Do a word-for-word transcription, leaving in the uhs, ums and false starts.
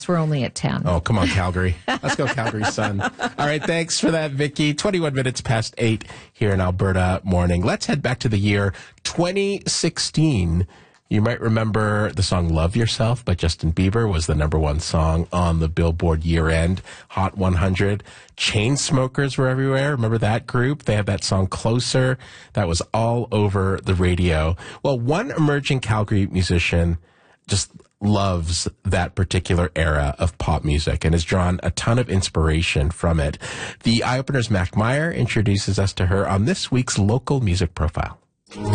We're only at ten. Oh, come on, Calgary. Let's go, Calgary Sun. All right, thanks for that, Vicky. twenty-one minutes past eight here in Alberta morning. Let's head back to the year twenty sixteen. You might remember the song Love Yourself by Justin Bieber was the number one song on the Billboard year-end Hot one hundred. Chainsmokers were everywhere. Remember that group? They have that song Closer. That was all over the radio. Well, one emerging Calgary musician just loves that particular era of pop music and has drawn a ton of inspiration from it. The Eye Opener's Mac Meyer introduces us to her on this week's Local Music Profile.